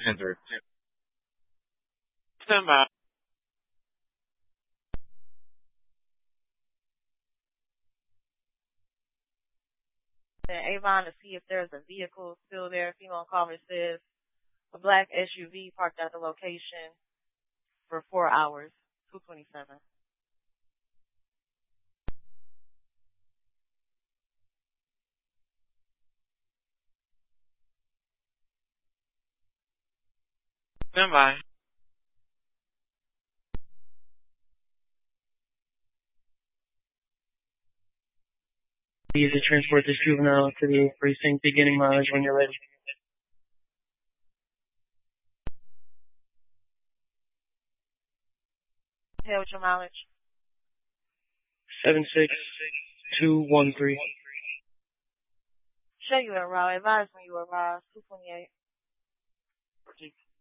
10-3. Stand by. Avon to see if there's a vehicle still there. Female caller says a black SUV parked at the location for 4 hours. 227. Stand by. Use to transport this juvenile to the precinct, beginning mileage when you're ready. Hey, what's your mileage? 76213. Show you at Raw. Advise when you arrive. 228.